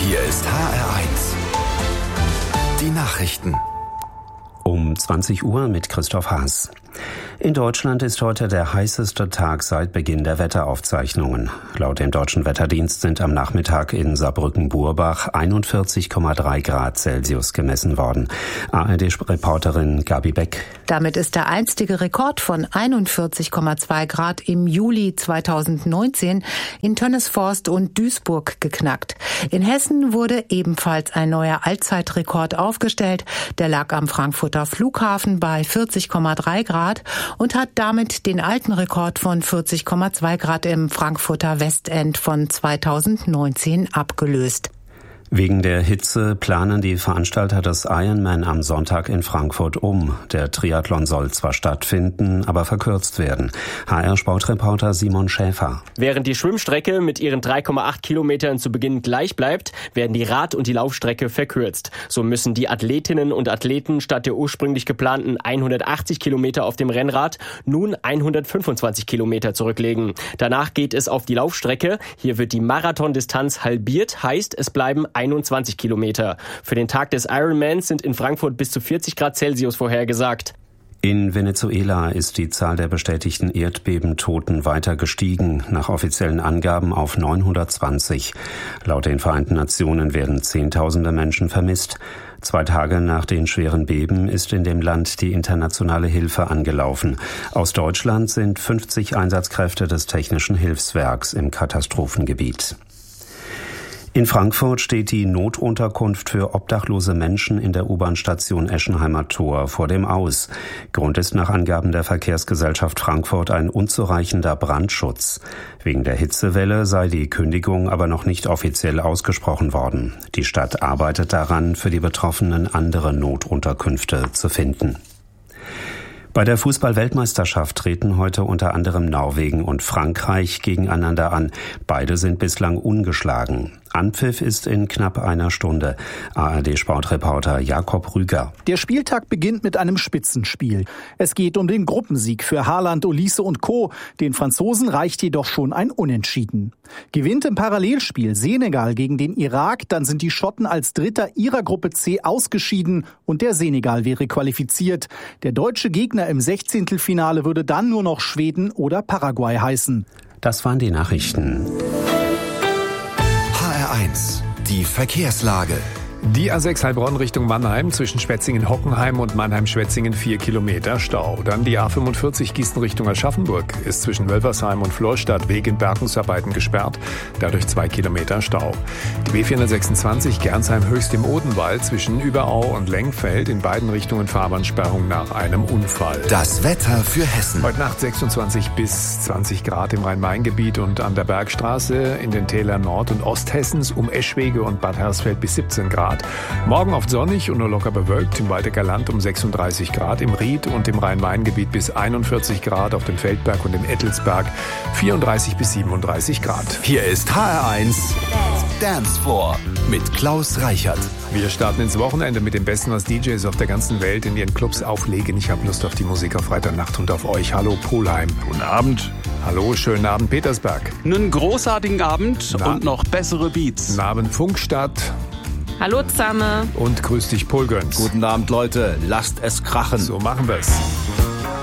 Hier ist HR1. Die Nachrichten. Um 20 Uhr mit Christoph Haas. In Deutschland ist heute der heißeste Tag seit Beginn der Wetteraufzeichnungen. Laut dem Deutschen Wetterdienst sind am Nachmittag in Saarbrücken-Burbach 41,3 Grad Celsius gemessen worden. ARD-Reporterin Gabi Beck. Damit ist der einstige Rekord von 41,2 Grad im Juli 2019 in Tönnesforst und Duisburg geknackt. In Hessen wurde ebenfalls ein neuer Allzeitrekord aufgestellt. Der lag am Frankfurter Flughafen bei 40,3 Grad und hat damit den alten Rekord von 40,2 Grad im Frankfurter Westend von 2019 abgelöst. Wegen der Hitze planen die Veranstalter des Ironman am Sonntag in Frankfurt um. Der Triathlon soll zwar stattfinden, aber verkürzt werden. HR-Sportreporter Simon Schäfer. Während die Schwimmstrecke mit ihren 3,8 Kilometern zu Beginn gleich bleibt, werden die Rad- und die Laufstrecke verkürzt. So müssen die Athletinnen und Athleten statt der ursprünglich geplanten 180 Kilometer auf dem Rennrad nun 125 Kilometer zurücklegen. Danach geht es auf die Laufstrecke. Hier wird die Marathondistanz halbiert, heißt es bleiben 21 Kilometer. Für den Tag des Ironmans sind in Frankfurt bis zu 40 Grad Celsius vorhergesagt. In Venezuela ist die Zahl der bestätigten Erdbebentoten weiter gestiegen, nach offiziellen Angaben auf 920. Laut den Vereinten Nationen werden Zehntausende Menschen vermisst. 2 Tage nach den schweren Beben ist in dem Land die internationale Hilfe angelaufen. Aus Deutschland sind 50 Einsatzkräfte des Technischen Hilfswerks im Katastrophengebiet. In Frankfurt steht die Notunterkunft für obdachlose Menschen in der U-Bahn-Station Eschenheimer Tor vor dem Aus. Grund ist nach Angaben der Verkehrsgesellschaft Frankfurt ein unzureichender Brandschutz. Wegen der Hitzewelle sei die Kündigung aber noch nicht offiziell ausgesprochen worden. Die Stadt arbeitet daran, für die Betroffenen andere Notunterkünfte zu finden. Bei der Fußball-Weltmeisterschaft treten heute unter anderem Norwegen und Frankreich gegeneinander an. Beide sind bislang ungeschlagen. Anpfiff ist in knapp einer Stunde. ARD-Sportreporter Jakob Rüger. Der Spieltag beginnt mit einem Spitzenspiel. Es geht um den Gruppensieg für Haaland, Olise und Co. Den Franzosen reicht jedoch schon ein Unentschieden. Gewinnt im Parallelspiel Senegal gegen den Irak, dann sind die Schotten als Dritter ihrer Gruppe C ausgeschieden und der Senegal wäre qualifiziert. Der deutsche Gegner im 16. würde dann nur noch Schweden oder Paraguay heißen. Das waren die Nachrichten. HR1, die Verkehrslage. Die A6 Heilbronn Richtung Mannheim zwischen Schwetzingen-Hockenheim und Mannheim-Schwetzingen 4 Kilometer Stau. Dann die A45 Gießen Richtung Aschaffenburg ist zwischen Wölversheim und Florstadt wegen Bergungsarbeiten gesperrt, dadurch 2 Kilometer Stau. Die B426 Gernsheim-Höchst im Odenwald zwischen Überau und Lengfeld in beiden Richtungen Fahrbahnsperrung nach einem Unfall. Das Wetter für Hessen. Heute Nacht 26 bis 20 Grad im Rhein-Main-Gebiet und an der Bergstraße, in den Tälern Nord- und Osthessens um Eschwege und Bad Hersfeld bis 17 Grad. Morgen oft sonnig und nur locker bewölkt, im Waldecker Land um 36 Grad, im Ried und im Rhein-Main-Gebiet bis 41 Grad, auf dem Feldberg und im Ettelsberg 34 bis 37 Grad. Hier ist HR1 Dance Floor mit Klaus Reichert. Wir starten ins Wochenende mit dem Besten, was DJs auf der ganzen Welt in ihren Clubs auflegen. Ich habe Lust auf die Musik auf Freitagnacht und auf euch. Hallo Polheim. Guten Abend. Hallo, schönen Abend Petersberg. Einen großartigen Abend und noch bessere Beats. Guten Abend Funkstadt. Hallo zusammen. Und grüß dich Polgöns. Guten Abend Leute, lasst es krachen. So machen wir's.